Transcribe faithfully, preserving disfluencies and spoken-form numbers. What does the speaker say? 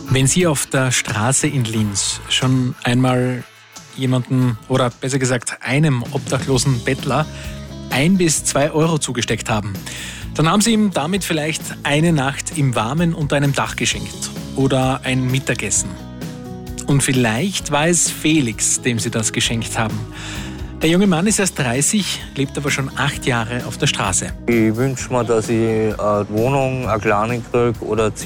Wenn Sie auf der Straße in Linz schon einmal jemanden, oder besser gesagt einem obdachlosen Bettler, ein bis zwei Euro zugesteckt haben, dann haben Sie ihm damit vielleicht eine Nacht im Warmen unter einem Dach geschenkt oder ein Mittagessen. Und vielleicht war es Felix, dem Sie das geschenkt haben. Der junge Mann ist erst dreißig, lebt aber schon acht Jahre auf der Straße. Ich wünsche mir, dass ich eine Wohnung, eine kleine kriege oder